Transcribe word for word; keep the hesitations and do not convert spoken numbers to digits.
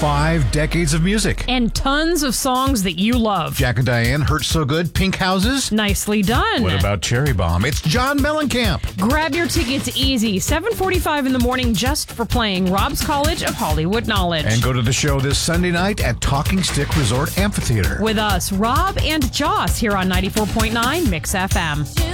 five decades of music. And tons of songs that you love. Jack and Diane, Hurt So Good, Pink Houses. Nicely done. What about Cherry Bomb? It's John Mellencamp. Grab your tickets easy. seven forty-five in the morning just for playing Rob's College of Hollywood Knowledge. And go to the show this Sunday night at Talking Stick Resort Amphitheater. With us, Rob and Joss, here on ninety-four point nine Mix F M.